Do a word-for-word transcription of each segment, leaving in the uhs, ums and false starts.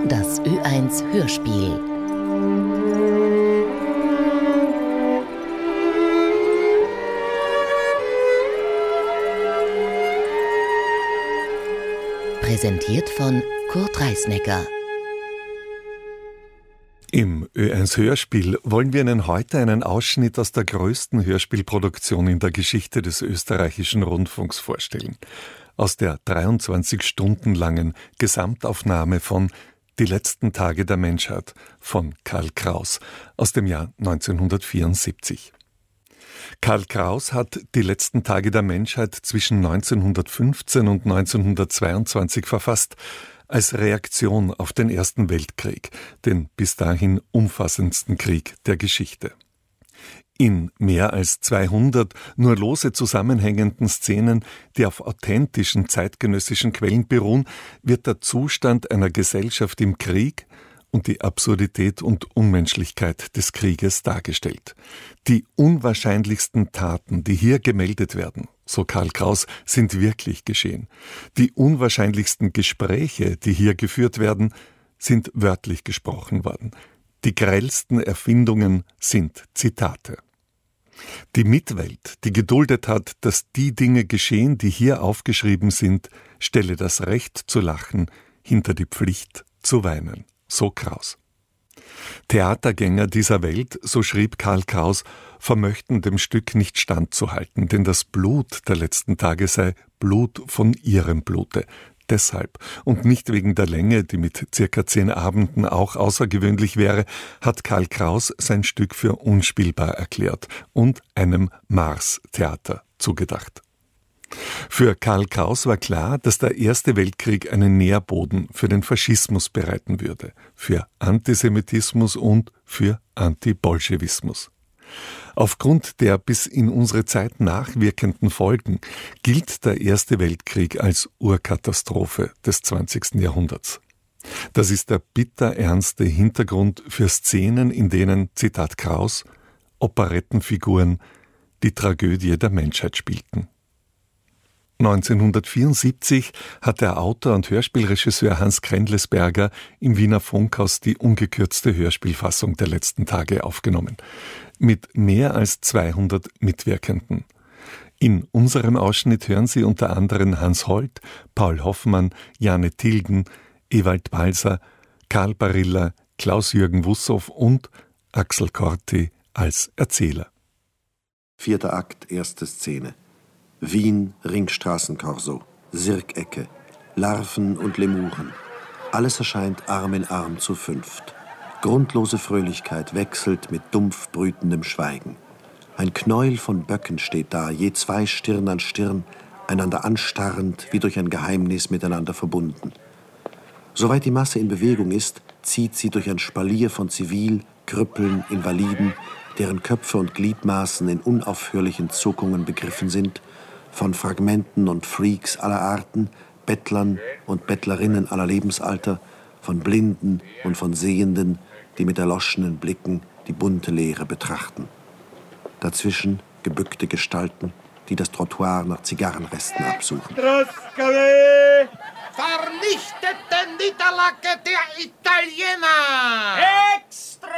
Das Ö eins Hörspiel. Präsentiert von Kurt Reisnecker. Im Ö eins Hörspiel wollen wir Ihnen heute einen Ausschnitt aus der größten Hörspielproduktion in der Geschichte des österreichischen Rundfunks vorstellen. Aus der dreiundzwanzig Stunden langen Gesamtaufnahme von Die letzten Tage der Menschheit von Karl Kraus aus dem Jahr neunzehnhundertvierundsiebzig. Karl Kraus hat Die letzten Tage der Menschheit zwischen neunzehnhundertfünfzehn und neunzehnhundertzweiundzwanzig verfasst, als Reaktion auf den Ersten Weltkrieg, den bis dahin umfassendsten Krieg der Geschichte. In mehr als zweihundert nur lose zusammenhängenden Szenen, die auf authentischen zeitgenössischen Quellen beruhen, wird der Zustand einer Gesellschaft im Krieg und die Absurdität und Unmenschlichkeit des Krieges dargestellt. Die unwahrscheinlichsten Taten, die hier gemeldet werden, so Karl Kraus, sind wirklich geschehen. Die unwahrscheinlichsten Gespräche, die hier geführt werden, sind wörtlich gesprochen worden. Die grellsten Erfindungen sind Zitate. Die Mitwelt, die geduldet hat, dass die Dinge geschehen, die hier aufgeschrieben sind, stelle das Recht zu lachen hinter die Pflicht zu weinen. So Kraus. Theatergänger dieser Welt, so schrieb Karl Kraus, vermöchten dem Stück nicht standzuhalten, denn das Blut der letzten Tage sei Blut von ihrem Blute. Deshalb und nicht wegen der Länge, die mit circa zehn Abenden auch außergewöhnlich wäre, hat Karl Kraus sein Stück für unspielbar erklärt und einem Mars-Theater zugedacht. Für Karl Kraus war klar, dass der Erste Weltkrieg einen Nährboden für den Faschismus bereiten würde, für Antisemitismus und für Antibolschewismus. Aufgrund der bis in unsere Zeit nachwirkenden Folgen gilt der Erste Weltkrieg als Urkatastrophe des zwanzigsten Jahrhunderts. Das ist der bitterernste Hintergrund für Szenen, in denen, Zitat Kraus, Operettenfiguren die Tragödie der Menschheit spielten. neunzehnhundertvierundsiebzig hat der Autor und Hörspielregisseur Hans Krendlesberger im Wiener Funkhaus die ungekürzte Hörspielfassung der letzten Tage aufgenommen. Mit mehr als zweihundert Mitwirkenden. In unserem Ausschnitt hören Sie unter anderem Hans Holt, Paul Hoffmann, Jane Tilgen, Ewald Balser, Karl Barilla, Klaus-Jürgen Wussow und Axel Corti als Erzähler. Vierter Akt, erste Szene. Wien, Ringstraßenkorso, Sirkecke, Larven und Lemuren. Alles erscheint Arm in Arm zu fünft. Grundlose Fröhlichkeit wechselt mit dumpf brütendem Schweigen. Ein Knäuel von Böcken steht da, je zwei Stirn an Stirn, einander anstarrend, wie durch ein Geheimnis miteinander verbunden. Soweit die Masse in Bewegung ist, zieht sie durch ein Spalier von Zivil, Krüppeln, Invaliden, deren Köpfe und Gliedmaßen in unaufhörlichen Zuckungen begriffen sind, von Fragmenten und Freaks aller Arten, Bettlern und Bettlerinnen aller Lebensalter, von Blinden und von Sehenden, die mit erloschenen Blicken die bunte Leere betrachten. Dazwischen gebückte Gestalten, die das Trottoir nach Zigarrenresten absuchen. Troskaway! Vernichtete Niederlage der Italiener! Extra!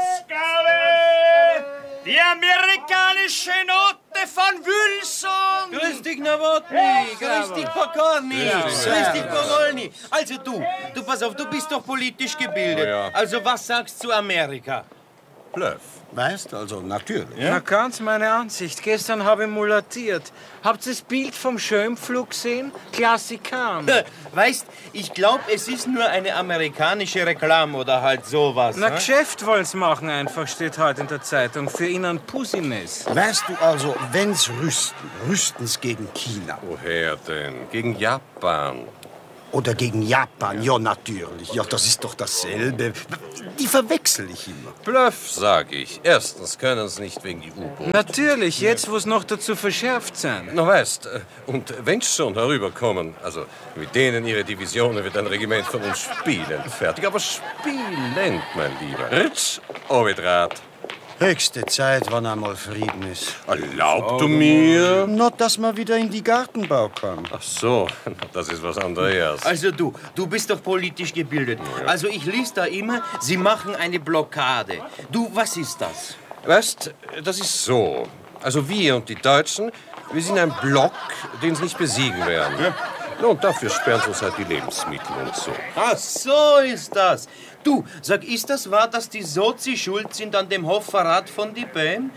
Troskaway! Die amerikanische Note von Wilson! Grüß dich, Nowotny! Grüß dich, Pokorny! Grüß dich, Borolny! Also du, du pass auf, du bist doch politisch gebildet. Oh ja. Also was sagst du zu Amerika? Bluff. Weißt, also natürlich. Ja? Na, ganz meine Ansicht. Gestern habe ich mulatiert. Habt ihr das Bild vom Schönpflug gesehen? Klassikan. Weißt, ich glaube, es ist nur eine amerikanische Reklame oder halt sowas. Na, ne? Geschäft wollt's machen einfach, steht heute in der Zeitung. Für ihn ein Pussines. Weißt du also, wenn's rüsten, rüsten's gegen China. Woher denn? Gegen Japan. Oder gegen Japan, ja natürlich. Ja, das ist doch dasselbe. Die verwechsel ich immer. Bluff, sag ich. Erstens können es nicht wegen die U-Boot. Natürlich, jetzt, wo es noch dazu verschärft sein. Na weißt, und wenn's schon herüberkommen, also mit denen ihre Divisionen wird ein Regiment von uns spielen. Fertig, aber spielend, mein Lieber. Ritsch, Ovidrat. Höchste Zeit, wann einmal Frieden ist. Erlaubst du mir? Not, dass man wieder in die Gartenbau kommen. Ach so, das ist was anderes. Also du, du bist doch politisch gebildet. Also ich lies da immer, Sie machen eine Blockade. Du, was ist das? Weißt, das ist so. Also wir und die Deutschen, wir sind ein Block, den sie nicht besiegen werden. Ja? Und dafür sperren sie uns halt die Lebensmittel und so. Ach, so ist das. Du, sag, ist das wahr, dass die Sozi schuld sind an dem Hochverrat von die Böhm?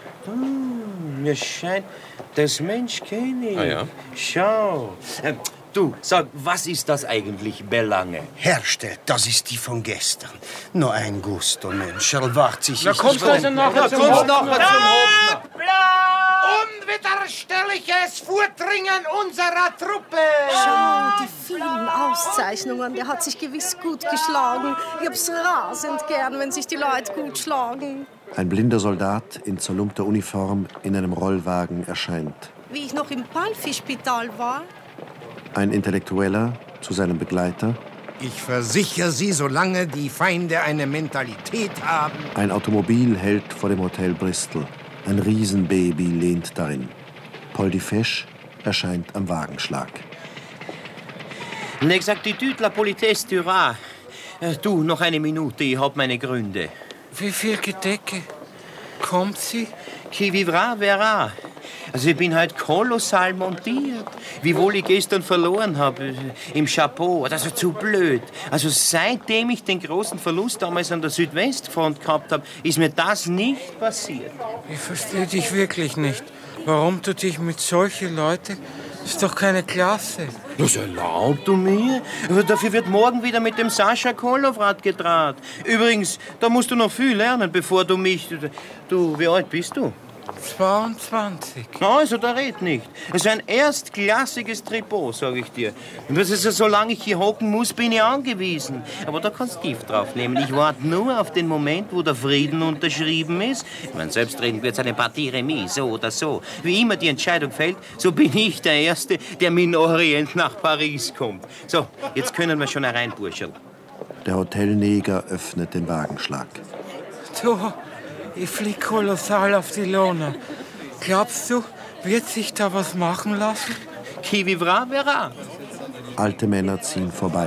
Hm, mir scheint, das Mensch kenne ich. Ah ja? Schau. Ähm, du, sag, was ist das eigentlich, Belange? Herrschte, das ist die von gestern. Nur ein Gusto, Mensch. Wart sich. Na, kommst du also nachher Na, zum kommst Hofner? nachher zum Hofner. Unwiderstehliches Vordringen unserer Truppe! Schau, die vielen Auszeichnungen. Der hat sich gewiss gut geschlagen. Ich hab's rasend gern, wenn sich die Leute gut schlagen. Ein blinder Soldat in zerlumpter Uniform in einem Rollwagen erscheint. Wie ich noch im Palfi-Spital war. Ein Intellektueller zu seinem Begleiter. Ich versichere Sie, solange die Feinde eine Mentalität haben. Ein Automobil hält vor dem Hotel Bristol. Ein Riesenbaby lehnt darin. Paul die Fesch erscheint am Wagenschlag. L'exactitude, la politesse durera. Du, noch eine Minute, ich hab meine Gründe. Wie viel Gedecke? Kommt sie? Qui vivra, verra. Also ich bin halt kolossal montiert. Wiewohl ich gestern verloren habe im Chapeau. Das ist zu blöd. Also seitdem ich den großen Verlust damals an der Südwestfront gehabt habe, ist mir das nicht passiert. Ich verstehe dich wirklich nicht. Warum du dich mit solchen Leuten... Das ist doch keine Klasse. Das erlaubt du mir? Aber dafür wird morgen wieder mit dem Sascha Kolowrat gedraht. Übrigens, da musst du noch viel lernen, bevor du mich... Du, wie alt bist du? zweiundzwanzig. Also, da red nicht. Es ist ein erstklassiges Tripot, sag ich dir. Das ist ja, solange ich hier hocken muss, bin ich angewiesen. Aber da kannst du tief drauf nehmen. Ich warte nur auf den Moment, wo der Frieden unterschrieben ist. Ich meine, selbstredend wird es eine Partie Remis, so oder so. Wie immer die Entscheidung fällt, so bin ich der Erste, der mit dem Orient nach Paris kommt. So, jetzt können wir schon hereinburscheln. Der Hotelneger öffnet den Wagenschlag. Du, ich flieg kolossal auf die Lohne. Glaubst du, wird sich da was machen lassen? Qui vivra, verra. Alte Männer ziehen vorbei.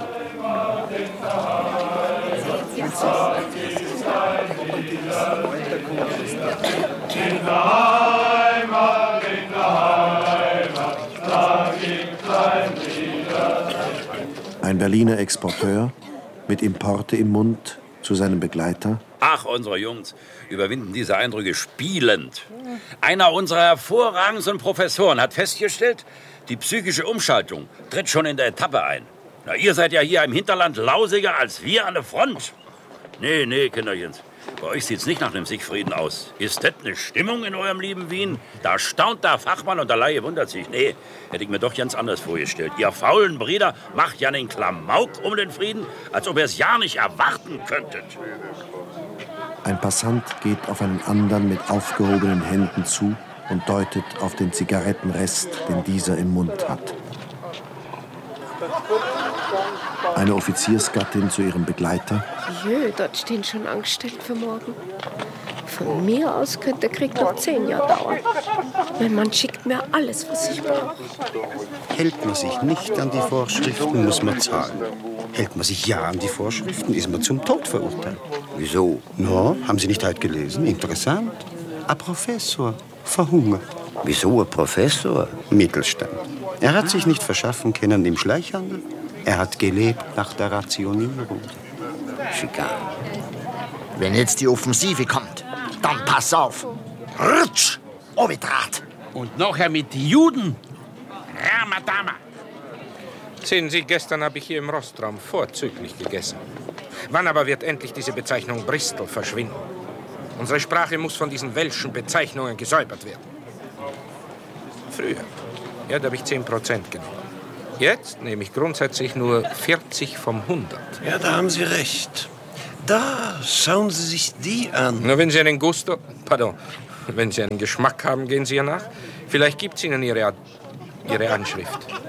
Ein Berliner Exporteur mit Importe im Mund zu seinem Begleiter. Ach, unsere Jungs überwinden diese Eindrücke spielend. Einer unserer hervorragendsten Professoren hat festgestellt, die psychische Umschaltung tritt schon in der Etappe ein. Na, ihr seid ja hier im Hinterland lausiger als wir an der Front. Nee, nee, Kinderchens. Bei euch sieht's nicht nach einem Siegfrieden aus. Ist das eine Stimmung in eurem lieben Wien? Da staunt der Fachmann und der Laie wundert sich. Nee, hätte ich mir doch ganz anders vorgestellt. Ihr faulen Brüder macht ja den Klamauk um den Frieden, als ob ihr es ja nicht erwarten könntet. Ein Passant geht auf einen anderen mit aufgehobenen Händen zu und deutet auf den Zigarettenrest, den dieser im Mund hat. Eine Offiziersgattin zu ihrem Begleiter. Jö, dort stehen schon Angestellte für morgen. Von mir aus könnte der Krieg noch zehn Jahre dauern. Mein Mann schickt mir alles, was ich brauche. Hält man sich nicht an die Vorschriften, muss man zahlen. Hält man sich ja an die Vorschriften, ist man zum Tod verurteilt. Wieso? No, haben Sie nicht heute gelesen? Interessant. Ein Professor verhungert. Wieso ein Professor? Mittelstand. Er hat sich nicht verschaffen können im Schleichhandel. Er hat gelebt nach der Rationierung. Schikane. Wenn jetzt die Offensive kommt, dann pass auf. Rutsch! Oberdraht! Und nachher mit den Juden. Ramadama. Sehen Sie, gestern habe ich hier im Rostraum vorzüglich gegessen. Wann aber wird endlich diese Bezeichnung Bristol verschwinden? Unsere Sprache muss von diesen welschen Bezeichnungen gesäubert werden. Früher, ja, da habe ich zehn Prozent genommen. Jetzt nehme ich grundsätzlich nur vierzig vom hundert. Ja, da haben Sie recht. Da, schauen Sie sich die an. Nur wenn Sie einen Gusto, pardon, wenn Sie einen Geschmack haben, gehen Sie ihr nach. Vielleicht gibt es Ihnen Ihre, Ihre Anschrift.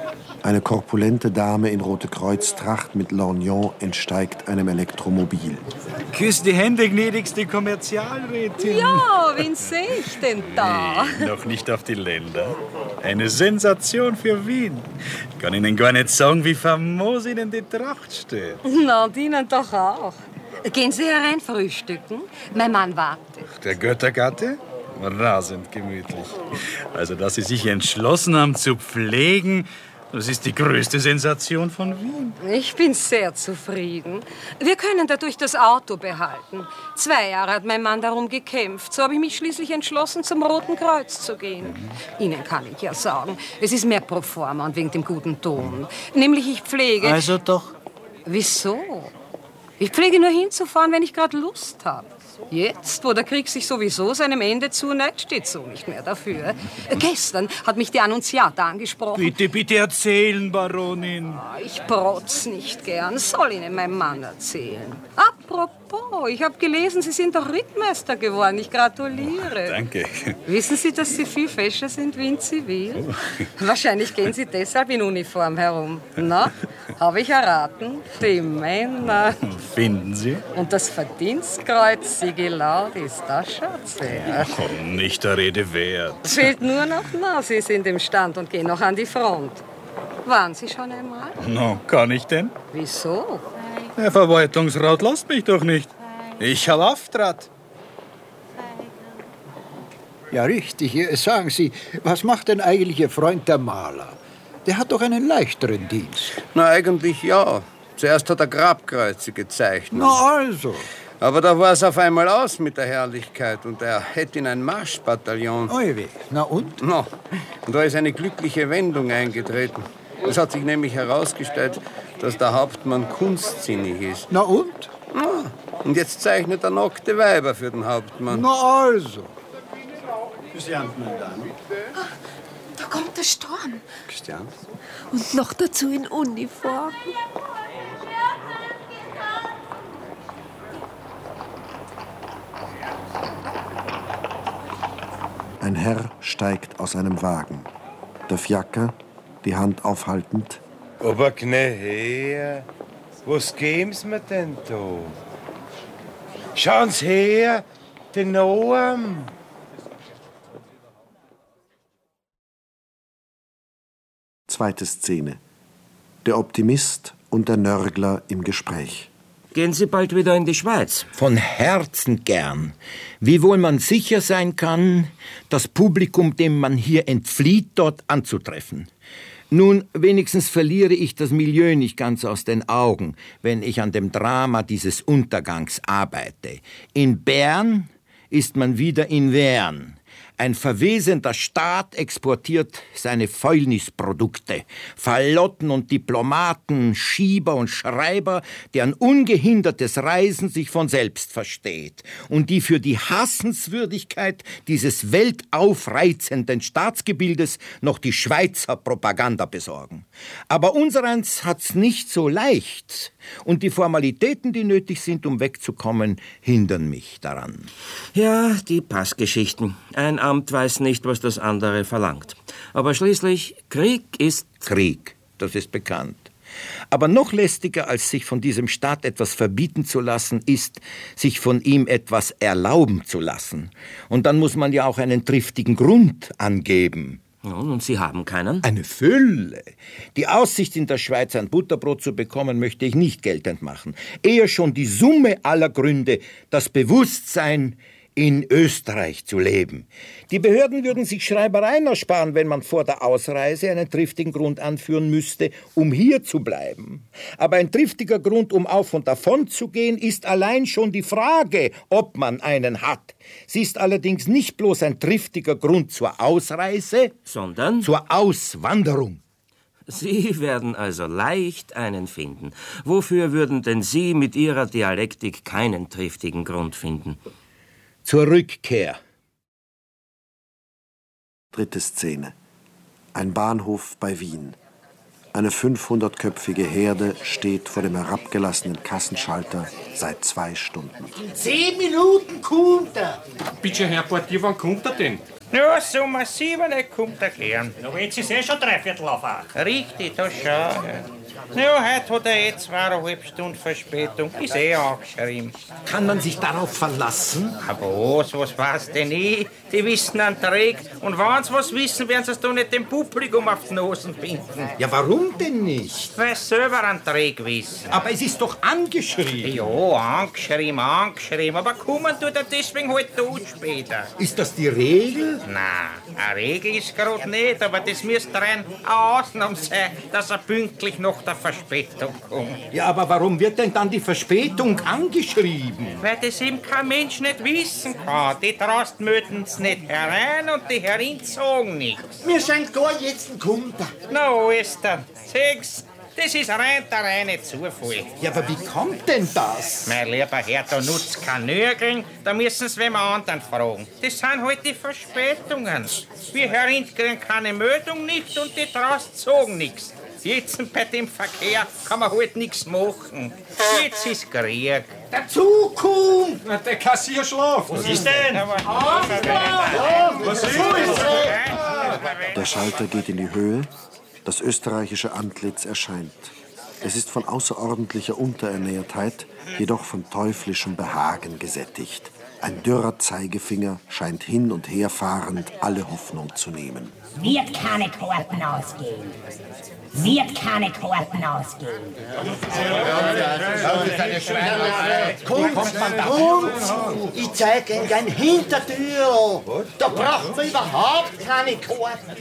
Eine korpulente Dame in Rote Kreuz-Tracht mit Lorgnon entsteigt einem Elektromobil. Küss die Hände, gnädigste Kommerzialrätin. Ja, wen sehe ich denn da? Nee, noch nicht auf die Länder. Eine Sensation für Wien. Ich kann Ihnen gar nicht sagen, wie famos Ihnen die Tracht steht. Na, und Ihnen doch auch. Gehen Sie herein frühstücken. Mein Mann wartet. Der Göttergatte? Rasend gemütlich. Also, dass Sie sich entschlossen haben zu pflegen, das ist die größte Sensation von Wien. Ich bin sehr zufrieden. Wir können dadurch das Auto behalten. Zwei Jahre hat mein Mann darum gekämpft. So habe ich mich schließlich entschlossen, zum Roten Kreuz zu gehen. Mhm. Ihnen kann ich ja sagen, es ist mehr pro forma und wegen dem guten Ton. Nämlich, ich pflege... Also doch. Wieso? Ich pflege nur hinzufahren, wenn ich gerade Lust habe. Jetzt, wo der Krieg sich sowieso seinem Ende zuneigt, steht so nicht mehr dafür. Äh, gestern hat mich die Annunziata angesprochen. Bitte, bitte erzählen, Baronin. Ich protz nicht gern, soll Ihnen mein Mann erzählen. Apropos, ich habe gelesen, Sie sind doch Rittmeister geworden. Ich gratuliere. Danke. Wissen Sie, dass Sie viel fescher sind wie in Zivil? Oh. Wahrscheinlich gehen Sie deshalb in Uniform herum. Na, habe ich erraten? Die Männer. Finden Sie? Und das Verdienstkreuz Sigilaudis, das schaut sehr. Oh, nicht der Rede wert. Fehlt nur noch, na, Sie sind im Stand und gehen noch an die Front. Waren Sie schon einmal? No, kann ich denn? Wieso? Der Verwaltungsrat lässt mich doch nicht. Ich habe Auftrag. Ja, richtig. Sagen Sie, was macht denn eigentlich Ihr Freund der Maler? Der hat doch einen leichteren Dienst. Na, eigentlich ja. Zuerst hat er Grabkreuze gezeichnet. Na also. Aber da war es auf einmal aus mit der Herrlichkeit und er hätte in ein Marschbataillon. Oi weh. Na und? No. Und da ist eine glückliche Wendung eingetreten. Es hat sich nämlich herausgestellt, dass der Hauptmann kunstsinnig ist. Na und? Ja. Und jetzt zeichnet er nackte Weiber für den Hauptmann. Na also. Christian, meine Damen. Da kommt der Sturm. Christian? Und noch dazu in Uniform. Ein Herr steigt aus einem Wagen. Der Fiaker, die Hand aufhaltend. Aber gne her, was geben's mir denn da? Schauen's her, den Noam. Zweite Szene. Der Optimist und der Nörgler im Gespräch. Gehen Sie bald wieder in die Schweiz? Von Herzen gern. Wiewohl man sicher sein kann, das Publikum, dem man hier entflieht, dort anzutreffen. Nun, wenigstens verliere ich das Milieu nicht ganz aus den Augen, wenn ich an dem Drama dieses Untergangs arbeite. In Bern ist man wieder in Wern. Ein verwesender Staat exportiert seine Fäulnisprodukte. Falotten und Diplomaten, Schieber und Schreiber, deren ungehindertes Reisen sich von selbst versteht und die für die Hassenswürdigkeit dieses weltaufreizenden Staatsgebildes noch die Schweizer Propaganda besorgen. Aber unsereins hat's nicht so leicht und die Formalitäten, die nötig sind, um wegzukommen, hindern mich daran. Ja, die Passgeschichten. Ein Amt weiß nicht, was das andere verlangt. Aber schließlich, Krieg ist... Krieg, das ist bekannt. Aber noch lästiger, als sich von diesem Staat etwas verbieten zu lassen, ist, sich von ihm etwas erlauben zu lassen. Und dann muss man ja auch einen triftigen Grund angeben. Und Sie haben keinen? Eine Fülle. Die Aussicht, in der Schweiz ein Butterbrot zu bekommen, möchte ich nicht geltend machen. Eher schon die Summe aller Gründe, das Bewusstsein, in Österreich zu leben. Die Behörden würden sich Schreibereien ersparen, wenn man vor der Ausreise einen triftigen Grund anführen müsste, um hier zu bleiben. Aber ein triftiger Grund, um auf und davon zu gehen, ist allein schon die Frage, ob man einen hat. Sie ist allerdings nicht bloß ein triftiger Grund zur Ausreise, sondern zur Auswanderung. Sie werden also leicht einen finden. Wofür würden denn Sie mit Ihrer Dialektik keinen triftigen Grund finden? Zur Rückkehr. Dritte Szene. Ein Bahnhof bei Wien. Eine fünfhundertköpfige Herde steht vor dem herabgelassenen Kassenschalter seit zwei Stunden. In zehn Minuten kommt er. Bitte, Herr Portier, wann kommt er denn? Ja, so massiv nicht kommt er gern. Na, jetzt ist eh schon dreiviertel auf acht. Richtig, da schau. Ja, heute hat er eh zweieinhalb Stunden Verspätung. Ist eh angeschrieben. Kann man sich darauf verlassen? Aber was, was weiß denn ich? Die wissen einen Dreck. Und wenn sie was wissen, werden sie es doch nicht dem Publikum auf die Nosen binden. Ja, warum denn nicht? Weil sie selber einen Dreck wissen. Aber es ist doch angeschrieben. Ja, angeschrieben, angeschrieben. Aber kommen tut er deswegen halt tot später. Ist das die Regel? Nein, eine Regel ist gerade nicht, aber das müsste rein eine Ausnahme sein, dass er pünktlich nach der Verspätung kommt. Ja, aber warum wird denn dann die Verspätung angeschrieben? Weil das eben kein Mensch nicht wissen kann. Die Trost möten es nicht herein und die Herren sagen nichts. Mir scheint gar jetzt ein Kunde. Na, Ostern, sechs. Das ist rein der reine Zufall. Ja, aber wie kommt denn das? Mein lieber Herr, da nutzt kein Nörgeln, da müssen Sie wem anderen fragen. Das sind halt die Verspätungen. Wir Herren kriegen keine Meldung nicht und die Trost sagen nichts. Jetzt bei dem Verkehr kann man halt nichts machen. Jetzt ist Krieg. Der Zug kommt! Na, der Kassier schlaft. Was ist denn? Was ist Der Schalter geht in die Höhe. Das österreichische Antlitz erscheint. Es ist von außerordentlicher Unterernährtheit, jedoch von teuflischem Behagen gesättigt. Ein dürrer Zeigefinger scheint hin und her fahrend alle Hoffnung zu nehmen. Wird keine Karten ausgehen. Wird keine Karten ausgehen. Kommt, kommt, ich zeige Ihnen ein Hintertür. Da braucht man überhaupt keine Karten.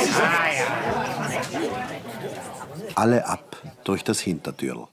Alle ab durch das Hintertürl.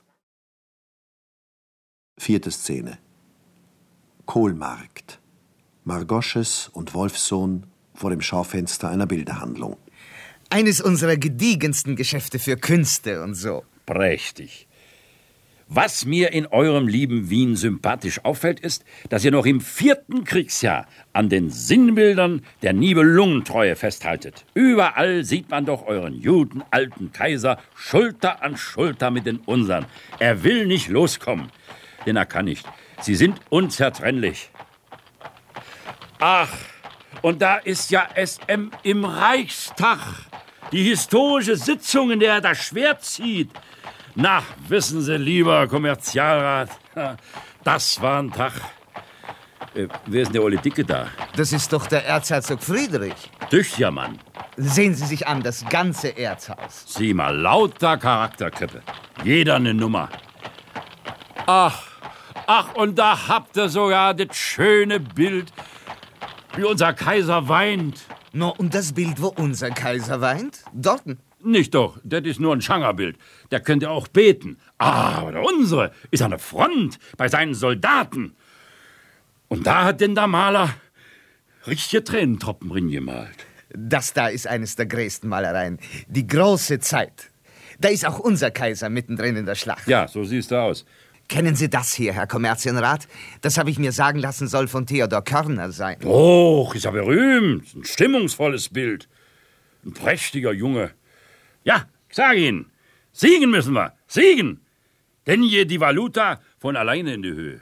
Vierte Szene. Kohlmarkt. Margosches und Wolfsohn vor dem Schaufenster einer Bilderhandlung. Eines unserer gediegensten Geschäfte für Künste und so. Prächtig. Was mir in eurem lieben Wien sympathisch auffällt, ist, dass ihr noch im vierten Kriegsjahr an den Sinnbildern der Nibelungentreue festhaltet. Überall sieht man doch euren Juden, alten Kaiser, Schulter an Schulter mit den unseren. Er will nicht loskommen, denn er kann nicht. Sie sind unzertrennlich. Ach, und da ist ja S M im Reichstag. Die historische Sitzung, in der er das Schwert zieht. Na, wissen Sie, lieber Kommerzialrat, das war ein Tag. Äh, wer ist denn der olle Dicke da? Das ist doch der Erzherzog Friedrich. Tüchtiger Mann. Sehen Sie sich an, das ganze Erzhaus. Sieh mal, lauter Charakterkrippe. Jeder eine Nummer. Ach, ach, und da habt ihr sogar das schöne Bild, wie unser Kaiser weint. No, und das Bild, wo unser Kaiser weint? Dorten. Nicht doch, das ist nur ein Schangerbild. Der könnte auch beten. Aber der unsere ist an der Front bei seinen Soldaten. Und da hat denn der Maler richtige Tränentropfen drin gemalt. Das da ist eines der größten Malereien. Die große Zeit. Da ist auch unser Kaiser mittendrin in der Schlacht. Ja, so siehst du aus. Kennen Sie das hier, Herr Kommerzienrat? Das habe ich mir sagen lassen, soll von Theodor Körner sein. Och, ist ja berühmt. Ein stimmungsvolles Bild. Ein prächtiger Junge. Ja, ich sage Ihnen, siegen müssen wir, siegen. Denn je die Valuta von alleine in die Höhe.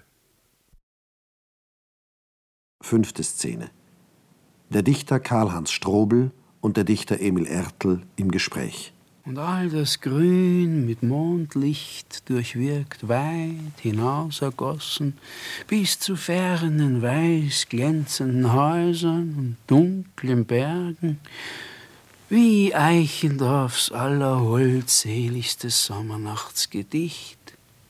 Fünfte Szene. Der Dichter Karl-Hans Strobel und der Dichter Emil Ertl im Gespräch. Und all das Grün mit Mondlicht durchwirkt, weit hinaus ergossen, bis zu fernen, weiß glänzenden Häusern und dunklen Bergen, wie Eichendorffs allerholdseligstes Sommernachtsgedicht.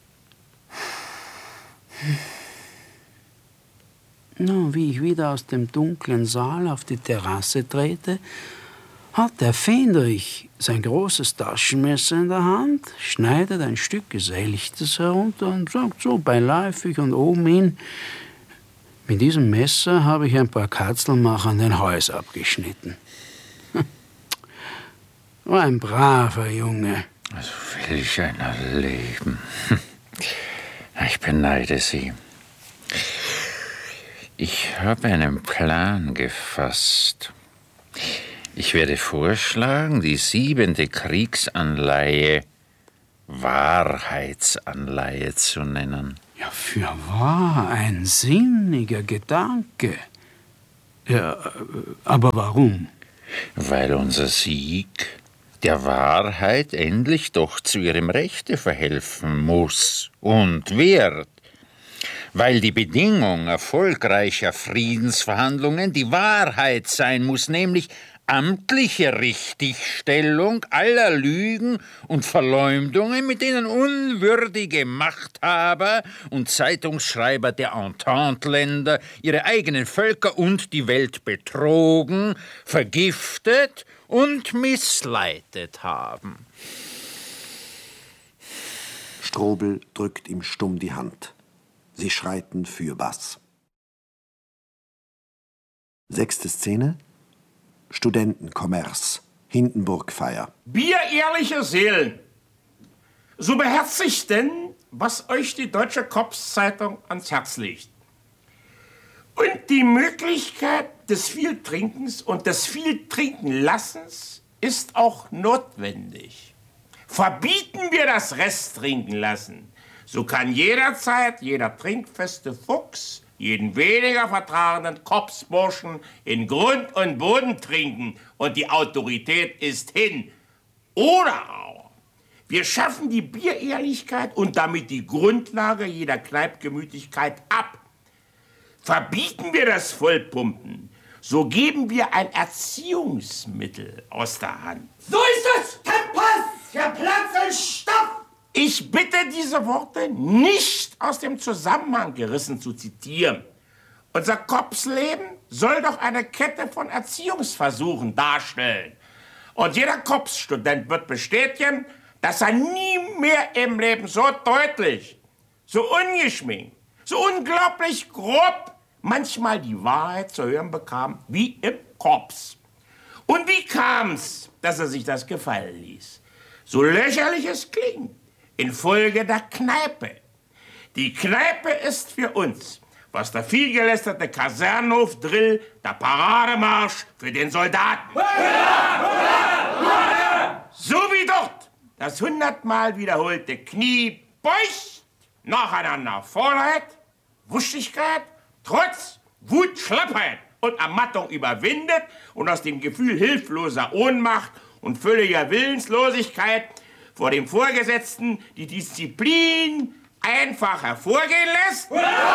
Nun, wie ich wieder aus dem dunklen Saal auf die Terrasse trete, hat der Fähnrich sein großes Taschenmesser in der Hand, schneidet ein Stück Geselchtes herunter und sagt so beiläufig und oben hin: Mit diesem Messer habe ich ein paar Katzelmachern den Hals abgeschnitten. War ein braver Junge. Also welch ein Leben. Ich beneide Sie. Ich habe einen Plan gefasst. Ich werde vorschlagen, die siebente Kriegsanleihe Wahrheitsanleihe zu nennen. Ja, fürwahr, ein sinniger Gedanke. Ja, aber warum? Weil unser Sieg der Wahrheit endlich doch zu ihrem Rechte verhelfen muss und wird. Weil die Bedingung erfolgreicher Friedensverhandlungen die Wahrheit sein muss, nämlich amtliche Richtigstellung aller Lügen und Verleumdungen, mit denen unwürdige Machthaber und Zeitungsschreiber der Entente-Länder ihre eigenen Völker und die Welt betrogen, vergiftet und missleitet haben. Strobel drückt ihm stumm die Hand. Sie schreiten fürbaß. Sechste Szene. Studentenkommers. Hindenburgfeier. Bierehrliche Seelen, so beherzigt denn, was euch die Deutsche Kopfzeitung ans Herz legt. Und die Möglichkeit des Vieltrinkens und des Vieltrinkenlassens ist auch notwendig. Verbieten wir das Resttrinken lassen, so kann jederzeit jeder trinkfeste Fuchs jeden weniger vertragenen Kopfsburschen in Grund und Boden trinken und die Autorität ist hin. Oder auch, wir schaffen die Bierehrlichkeit und damit die Grundlage jeder Kneipgemütlichkeit ab. Verbieten wir das Vollpumpen, so geben wir ein Erziehungsmittel aus der Hand. So ist es! Kein Pass! Für Platz und Stopp! Ich bitte, diese Worte nicht aus dem Zusammenhang gerissen zu zitieren. Unser Kopfsleben soll doch eine Kette von Erziehungsversuchen darstellen. Und jeder Kopfstudent wird bestätigen, dass er nie mehr im Leben so deutlich, so ungeschminkt, so unglaublich grob manchmal die Wahrheit zu hören bekam, wie im Korps. Und wie kam's, dass er sich das gefallen ließ? So lächerlich es klingt. Infolge der Kneipe. Die Kneipe ist für uns, was der vielgelästerte Kasernenhof-Drill, der Parademarsch für den Soldaten. So wie dort das hundertmal wiederholte Knie beugt, nacheinander Vorheit, Wuschigkeit, Trotz, Wut, Schlappheit und Ermattung überwindet und aus dem Gefühl hilfloser Ohnmacht und völliger Willenslosigkeit vor dem Vorgesetzten die Disziplin einfach hervorgehen lässt?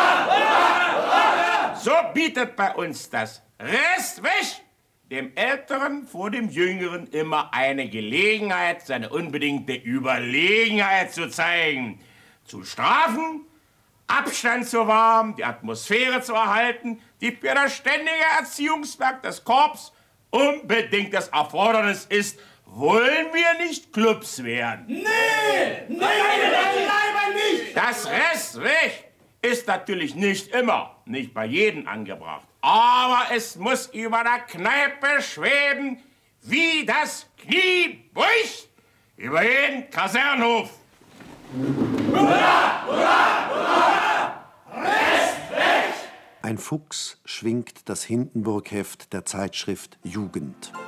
So bietet bei uns das Restweg dem Älteren vor dem Jüngeren immer eine Gelegenheit, seine unbedingte Überlegenheit zu zeigen, zu strafen, Abstand zu wahren, die Atmosphäre zu erhalten, die für das ständige Erziehungswerk des Korps unbedingt das Erfordernis ist. Wollen wir nicht Clubs werden? Nee! Nein, nein, nicht! Das Restrecht ist natürlich nicht immer, nicht bei jedem angebracht. Aber es muss über der Kneipe schweben, wie das Knie beugt über jeden Kasernenhof. Hurra, hurra, hurra! Restrecht! Ein Fuchs schwingt das Hindenburgheft der Zeitschrift Jugend.